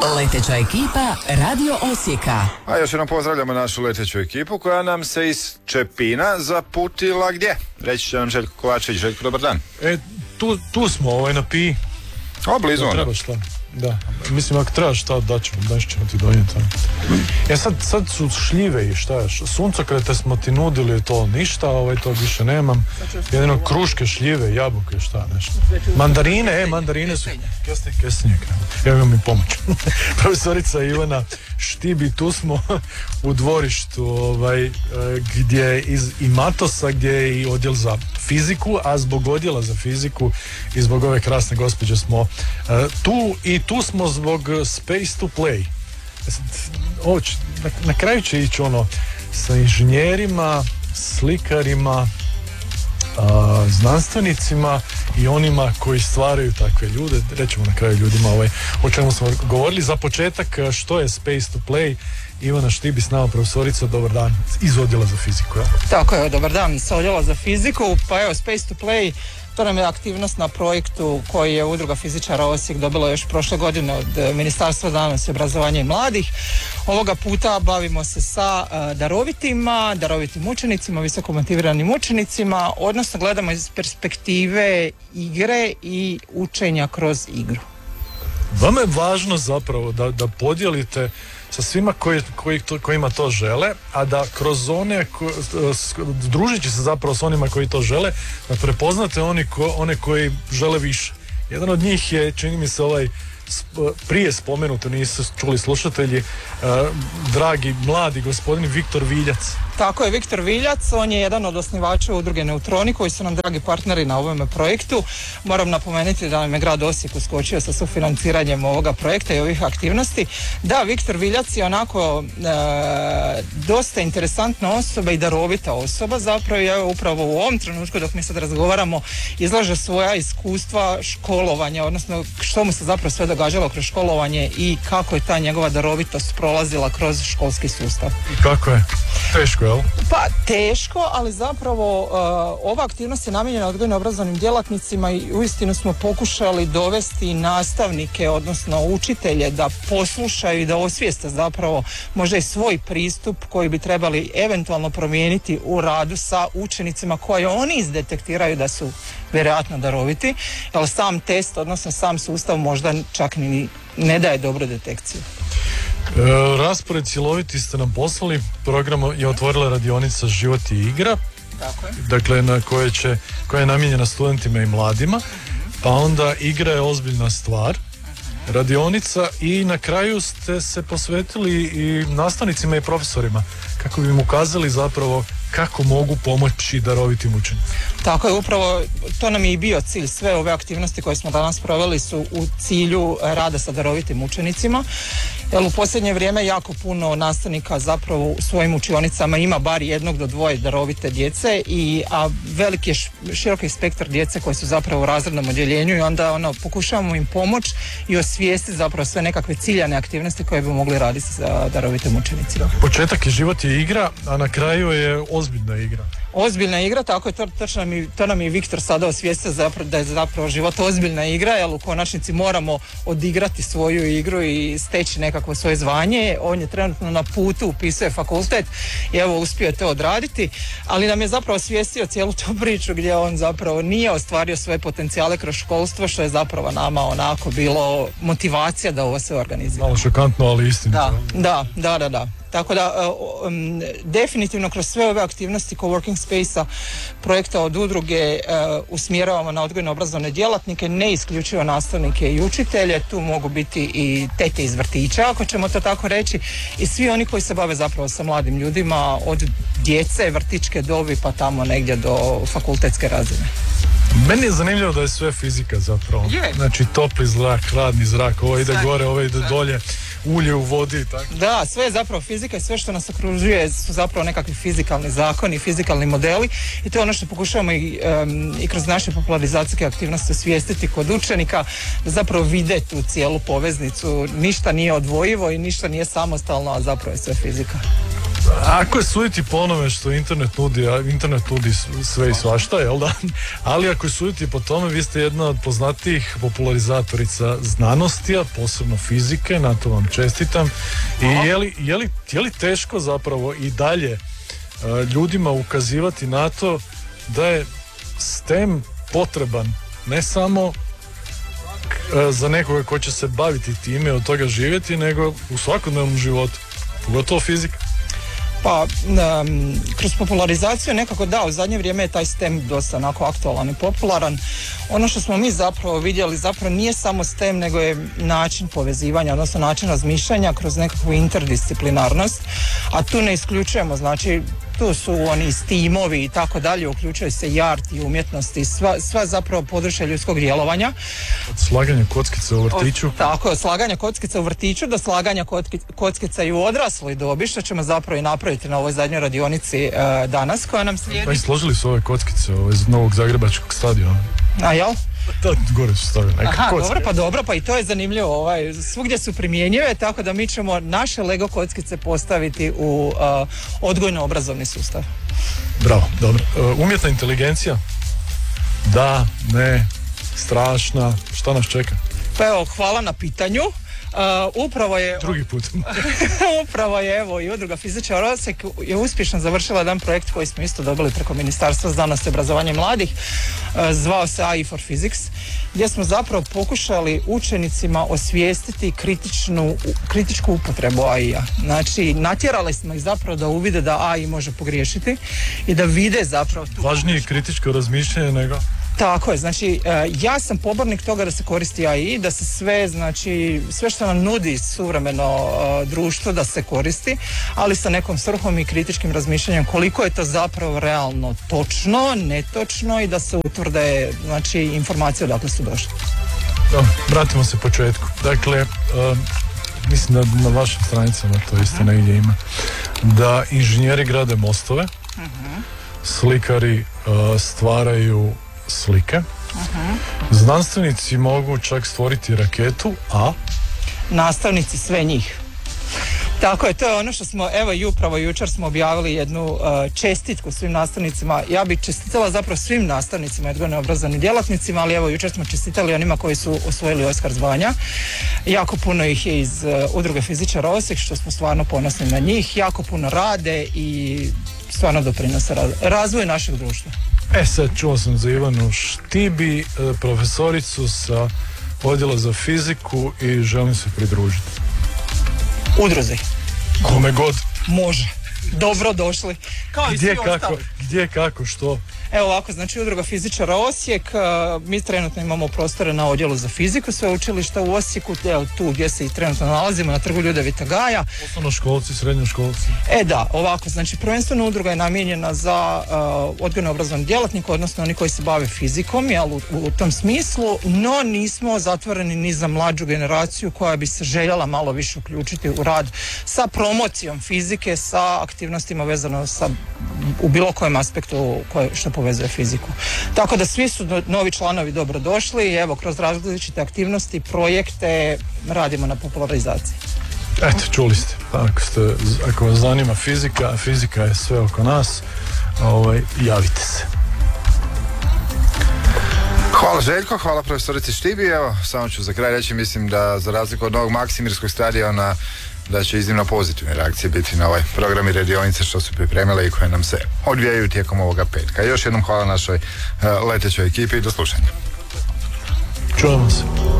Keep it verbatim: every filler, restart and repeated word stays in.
Leteća ekipa Radio Osijeka. A još jednom pozdravljamo našu leteću ekipu koja nam se iz Čepina zaputila gdje? Reći će nam Željko Kovačević. Željko, dobar dan. E, tu, tu smo, ovaj, na Pi. O, blizu onda. Treba šta. Da, mislim ako treba šta daćemo, daš ćemo ti donijeti. E sad, sad su šljive i šta je, suncokrete smo ti nudili, to ništa, ovaj, to više nemam. Jedino kruške, šljive, jabuke, šta nešto. Mandarine, e, mandarine su... Kesnije, kesnije krenu. Ja imam i pomoć. Profesorica Ivana Štibi, tu smo u dvorištu, ovaj, gdje iz Imatosa, gdje je i odjel za fiziku, a zbog odjela za fiziku i zbog ove krasne gospođe smo uh, tu i tu smo zbog Space to Play. Ovo će, na, na kraju će ići ono sa inženjerima, slikarima, uh, znanstvenicima i onima koji stvaraju takve ljude. Rećemo na kraju ljudima ovaj, o čemu smo govorili. Za početak, što je Space to Play? Ivana Štibi s nama, profesorica, dobar dan, iz odjela za fiziku. Ja? Tako je, dobar dan, sa odjela za fiziku. Pa evo, Space to Play, to nam je aktivnost na projektu koji je Udruga fizičara Osijek dobila još prošle godine od Ministarstva znanosti, obrazovanja i mladih. Ovoga puta bavimo se sa uh, darovitima, darovitim učenicima, visoko motiviranim učenicima, odnosno gledamo iz perspektive igre i učenja kroz igru. Vama je važno zapravo da, da podijelite sa svima koji, koji to, kojima to žele, a da kroz one, ko, družeći se zapravo s onima koji to žele, da prepoznate oni ko, one koji žele više. Jedan od njih je, čini mi se, ovaj prije spomenuto, nisu čuli slušatelji, uh, dragi mladi gospodin Viktor Viljac. Tako je, Viktor Viljac, on je jedan od osnivača udruge Neutroni koji su nam dragi partneri na ovome projektu. Moram napomenuti da nam je grad Osijek uskočio sa sufinanciranjem ovoga projekta i ovih aktivnosti. Da, Viktor Viljac je onako e, dosta interesantna osoba i darovita osoba, zapravo je upravo u ovom trenutku dok mi sad razgovaramo izlaže svoja iskustva školovanja, odnosno što mu se zapravo sve događalo kroz školovanje i kako je ta njegova darovitost prolazila kroz školski sustav. I kako je? Teško, jel? Pa teško, ali zapravo uh, ova aktivnost je namijenjena odgojno-obrazovnim djelatnicima i uistinu smo pokušali dovesti nastavnike, odnosno učitelje da poslušaju i da osvijeste zapravo možda i svoj pristup koji bi trebali eventualno promijeniti u radu sa učenicima koje oni izdetektiraju da su vjerojatno daroviti, ali sam test, odnosno sam sustav možda čak ni ne daje dobru detekciju. E, raspored cjeloviti ste nam poslali, program je otvorila radionica Život i igra. Tako je. Dakle, na koje će, koja je namijenjena studentima i mladima, pa onda igra je ozbiljna stvar, radionica i na kraju ste se posvetili i nastavnicima i profesorima kako bi im ukazali zapravo kako mogu pomoći darovitim učenicima. Tako je, upravo to nam je i bio cilj. Sve ove aktivnosti koje smo danas proveli su u cilju rada sa darovitim učenicima. Jer u posljednje vrijeme jako puno nastavnika zapravo u svojim učionicama ima bar jednog do dvoje darovite djece, i, a veliki je široki spektar djece koji su zapravo u razrednom odjeljenju i onda ono, pokušavamo im pomoći i osvijestiti zapravo sve nekakve ciljane aktivnosti koje bi mogli raditi sa darovitim učenicima. Početak je život je igra, a na kraju je ozbiljna igra. Ozbiljna igra, tako je, to, to, nam, je, to nam je Viktor sada osvijestio zapravo, da je zapravo život ozbiljna igra, jer u konačnici moramo odigrati svoju igru i steći nekakvo svoje zvanje. On je trenutno na putu, upisuje fakultet i evo uspio je to odraditi, ali nam je zapravo osvijestio cijelu tu priču gdje on zapravo nije ostvario svoje potencijale kroz školstvo, što je zapravo nama onako bilo motivacija da ovo sve organizira. Malo šokantno, ali istinito. Da, da, da, da, da. Tako da, um, definitivno kroz sve ove aktivnosti Coworking Space-a, projekta od udruge, uh, usmjeravamo na odgojno-obrazovne djelatnike, ne isključivo nastavnike i učitelje, tu mogu biti i tete iz vrtića, ako ćemo to tako reći, i svi oni koji se bave zapravo sa mladim ljudima, od djece, vrtičke dobi, pa tamo negdje do fakultetske razine. Meni je zanimljivo da je sve fizika zapravo. Je. Znači topli zrak, hladni zrak, ovo ide gore, ovo ide dolje, ulje u vodi i tako. Da, sve je zapravo fizika i sve što nas okružuje su zapravo nekakvi fizikalni zakoni, fizikalni modeli, i to je ono što pokušavamo i, um, i kroz naše popularizacijske aktivnosti osvijestiti kod učenika, da zapravo vide tu cijelu poveznicu. Ništa nije odvojivo i ništa nije samostalno, a zapravo je sve fizika. Ako je suditi po onome što internet nudi, a internet nudi sve i svašta, jel da? Ali ako je suditi po tome, vi ste jedna od poznatijih popularizatorica znanosti, a posebno fizike, na to vam čestitam. I je li, je li, je li teško zapravo i dalje uh, ljudima ukazivati na to da je STEM potreban ne samo k, uh, za nekoga ko će se baviti time, od toga živjeti, nego u svakodnevnom životu, pogotovo fizika? Pa, um, kroz popularizaciju nekako da, u zadnje vrijeme je taj STEM dosta onako aktualan i popularan. Ono što smo mi zapravo vidjeli zapravo nije samo STEM, nego je način povezivanja, odnosno način razmišljanja kroz nekakvu interdisciplinarnost, a tu ne isključujemo, znači tu su oni stimovi i tako dalje, uključuje se i art i umjetnost i sva, sva zapravo područja ljudskog djelovanja. Od slaganja kockice u vrtiću. Od, tako, od slaganja kockice u vrtiću do slaganja kocki, kockica i u odrasloj dobi, što ćemo zapravo i napraviti na ovoj zadnjoj radionici uh, danas koja nam slijedi. Pa i složili su ove kockice iz Novog Zagrebačkog stadiona. A jel? Da, gore su stavili neka Aha, kocka. dobro, pa dobro, pa i to je zanimljivo, ovaj, svugdje su primjenjive, tako da mi ćemo naše Lego kockice postaviti u uh, odgojno-obrazovni sustav. Bravo, dobro. Uh, umjetna inteligencija? Da, ne, strašna, šta nas čeka? Pa evo, hvala na pitanju. Uh, upravo je drugi put upravo je evo i udruga Fizičara Osijek je uspješno završila jedan projekt koji smo isto dobili preko Ministarstva znanosti i obrazovanja mladih, uh, zvao se A I for Physics, gdje smo zapravo pokušali učenicima osvijestiti kritičnu, kritičku upotrebu A I-a. Znači, natjerali smo ih zapravo da uvide da A I može pogriješiti i da vide zapravo tu. Važnije kritičko razmišljanje nego... Tako je, znači ja sam pobornik toga da se koristi A I, da se sve, znači sve što nam nudi suvremeno uh, društvo da se koristi, ali sa nekom svrhom i kritičkim razmišljanjem koliko je to zapravo realno točno, netočno i da se utvrde, znači, informacije odakle su došle. Da, vratimo se početku. Dakle, uh, mislim da na vašim stranicama to isto uh-huh. negdje ima, da inženjeri grade mostove, uh-huh. slikari uh, stvaraju slike. Uh-huh. Znanstvenici mogu čak stvoriti raketu, a nastavnici sve njih. Tako je, to je ono što smo, evo i upravo jučer smo objavili jednu uh, čestitku svim nastavnicima. Ja bih čestitala zapravo svim nastavnicima i odgojno-obrazovnim djelatnicima, ali evo jučer smo čestitali onima koji su osvojili Oskar zvanja. Jako puno ih je iz uh, udruge Fizičara Osijek, što smo stvarno ponosni na njih. Jako puno rade i stvarno doprinose razvoju našeg društva. E sad, čuo sam za Ivanu Štibi, profesoricu sa odjela za fiziku i želim se pridružiti. Udruzi. Kome god. Može. Dobro došli. Kao i gdje, svi kako, ostali. gdje, kako, što? Evo ovako, znači udruga Fizičara Osijek, mi trenutno imamo prostore na odjelu za fiziku sveučilišta u Osijeku, evo tu gdje se i trenutno nalazimo, na trgu Ljudevita Gaja. Osnovnoškolci, srednjoškolci. E da, ovako, znači prvenstveno udruga je namijenjena za uh, odgojno-obrazovni djelatnik, odnosno oni koji se bave fizikom, jel, u, u tom smislu, no nismo zatvoreni ni za mlađu generaciju koja bi se željela malo više uključiti u rad sa promocijom fizike, sa aktivnostima vezano sa, u bilo kojem aspektu koje, što povezuje fiziku. Tako da svi su novi članovi dobro došli i evo kroz različite aktivnosti, projekte radimo na popularizaciji. Eto, čuli ste. Ako, ste, ako vas zanima fizika, a fizika je sve oko nas, ovaj, javite se. Hvala Željko, hvala profesorici Štibi. Evo, samo ću za kraj reći, mislim da za razliku od novog Maksimirskog stadiona da će iznimno pozitivne reakcije biti na ovaj program i radionice što su pripremile i koje nam se odvijaju tijekom ovoga petka. Još jednom hvala našoj uh, letećoj ekipi i do slušanja. Čujemo se.